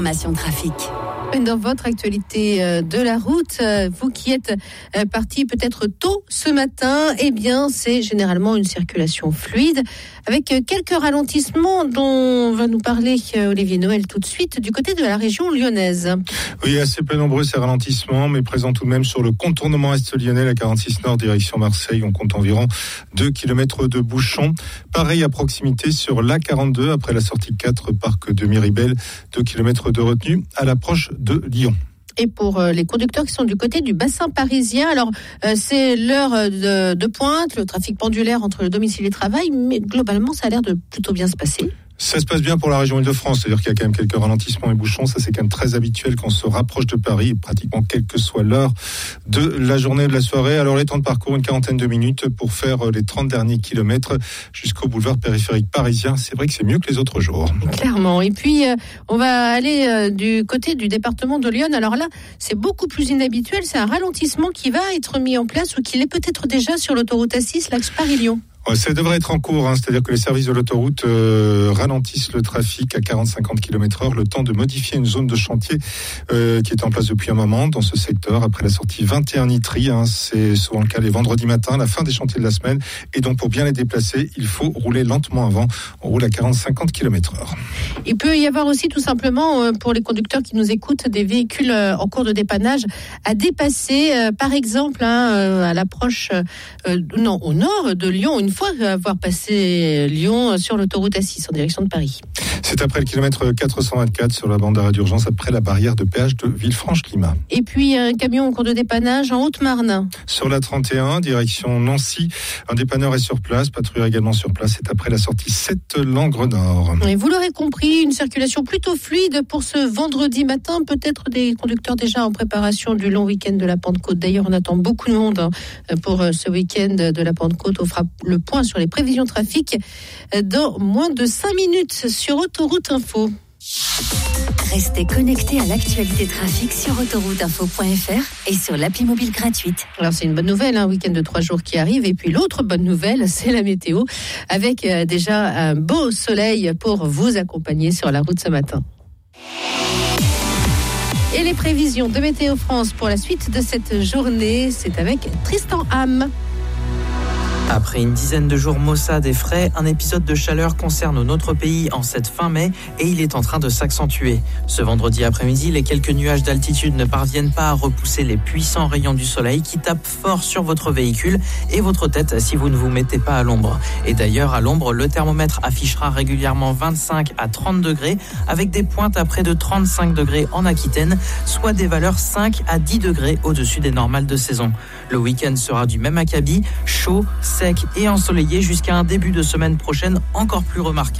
l'information trafic. Dans votre actualité de la route, vous qui êtes parti peut-être tôt ce matin, eh bien c'est généralement une circulation fluide avec quelques ralentissements dont va nous parler Olivier Noël tout de suite du côté de la région lyonnaise. Oui, assez peu nombreux ces ralentissements, mais présents tout de même sur le contournement est lyonnais, la 46 Nord direction Marseille. On compte environ 2 km de bouchons. Pareil à proximité sur l'A42 après la sortie 4 parc de Miribel, 2 km de retenue à l'approche de Lyon. Et pour les conducteurs qui sont du côté du bassin parisien, alors c'est l'heure de pointe, le trafic pendulaire entre le domicile et le travail, mais globalement ça a l'air de plutôt bien se passer. Ça se passe bien pour la région Île-de-France, c'est-à-dire qu'il y a quand même quelques ralentissements et bouchons. Ça, c'est quand même très habituel quand on se rapproche de Paris, pratiquement quelle que soit l'heure de la journée, de la soirée. Alors, les temps de parcours, une quarantaine de minutes pour faire les 30 derniers kilomètres jusqu'au boulevard périphérique parisien. C'est vrai que c'est mieux que les autres jours. Clairement. Et puis, on va aller du côté du département de Lyon. Alors là, c'est beaucoup plus inhabituel. C'est un ralentissement qui va être mis en place ou qui l'est peut-être déjà sur l'autoroute A6, l'axe Paris-Lyon. Ça devrait être en cours, c'est-à-dire que les services de l'autoroute ralentissent le trafic à 40-50 km/h, le temps de modifier une zone de chantier qui est en place depuis un moment dans ce secteur, après la sortie 21 Nitry. C'est souvent le cas les vendredis matins, la fin des chantiers de la semaine. Et donc, pour bien les déplacer, il faut rouler lentement avant. On roule à 40-50 km/h. Il peut y avoir aussi, tout simplement, pour les conducteurs qui nous écoutent, des véhicules en cours de dépannage à dépasser. Par exemple, à l'approche, au nord de Lyon, une fois avoir passé Lyon sur l'autoroute A6 en direction de Paris. C'est après le kilomètre 424 sur la bande d'arrêt d'urgence, après la barrière de péage de Villefranche-Climat. Et puis un camion en cours de dépannage en Haute-Marne. Sur la 31, direction Nancy, un dépanneur est sur place, patrouilleur également sur place, c'est après la sortie 7 Langres Nord. Et vous l'aurez compris, une circulation plutôt fluide pour ce vendredi matin, peut-être des conducteurs déjà en préparation du long week-end de la Pentecôte. D'ailleurs, on attend beaucoup de monde pour ce week-end de la Pentecôte. On fera le point sur les prévisions trafic dans moins de 5 minutes sur Autoroute Info. Restez connectés à l'actualité trafic sur autorouteinfo.fr et sur l'appli mobile gratuite. Alors c'est une bonne nouvelle, un week-end de 3 jours qui arrive. Et puis l'autre bonne nouvelle, c'est la météo, avec déjà un beau soleil pour vous accompagner sur la route ce matin. Et les prévisions de Météo France pour la suite de cette journée, c'est avec Tristan Ham. Après une dizaine de jours maussades et frais, un épisode de chaleur concerne notre pays en cette fin mai et il est en train de s'accentuer. Ce vendredi après-midi, les quelques nuages d'altitude ne parviennent pas à repousser les puissants rayons du soleil qui tapent fort sur votre véhicule et votre tête si vous ne vous mettez pas à l'ombre. Et d'ailleurs, à l'ombre, le thermomètre affichera régulièrement 25 à 30 degrés avec des pointes à près de 35 degrés en Aquitaine, soit des valeurs 5 à 10 degrés au-dessus des normales de saison. Le week-end sera du même acabit, chaud, sec et ensoleillé jusqu'à un début de semaine prochaine encore plus remarquable.